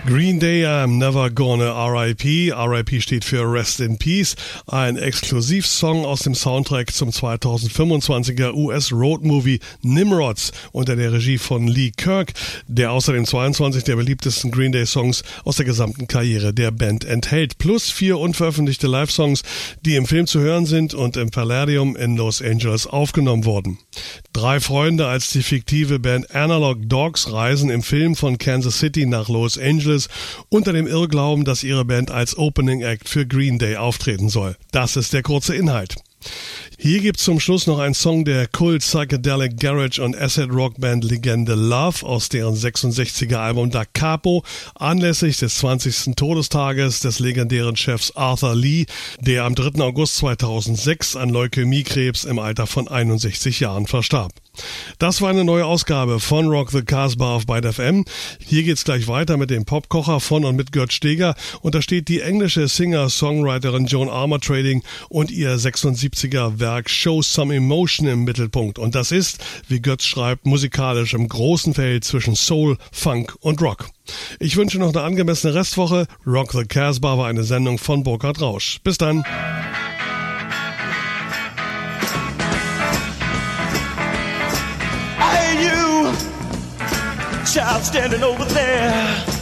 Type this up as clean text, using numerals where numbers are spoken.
Green Day, I'm Never Gonna R.I.P. R.I.P. steht für Rest in Peace. Ein Exklusivsong aus dem Soundtrack zum 2025er US-Road-Movie Nimrods unter der Regie von Lee Kirk, der außerdem 22 der beliebtesten Green Day-Songs aus der gesamten Karriere der Band enthält, plus 4 unveröffentlichte Live-Songs, die im Film zu hören sind und im Palladium in Los Angeles aufgenommen wurden. 3 Freunde als die fiktive Band Analog Dogs reisen im Film von Kansas City nach Los Angeles unter dem Irrglauben, dass ihre Band als Opening Act für Green Day auftreten soll. Das ist der kurze Inhalt. Hier gibt's zum Schluss noch einen Song der Kult Psychedelic Garage und Acid Rock Band Legende Love aus deren 66er Album Da Capo anlässlich des 20. Todestages des legendären Chefs Arthur Lee, der am 3. August 2006 an Leukämiekrebs im Alter von 61 Jahren verstarb. Das war eine neue Ausgabe von Rock the Casbah auf Byte FM. Hier geht's gleich weiter mit dem Popkocher von und mit Gert Steger und da steht die englische Singer-Songwriterin Joan Armatrading und ihr 76er Werk Show Some Emotion im Mittelpunkt. Und das ist, wie Götz schreibt, musikalisch im großen Feld zwischen Soul, Funk und Rock. Ich wünsche noch eine angemessene Restwoche. Rock the Casbah war eine Sendung von Burkhard Rausch. Bis dann. Child standing over there.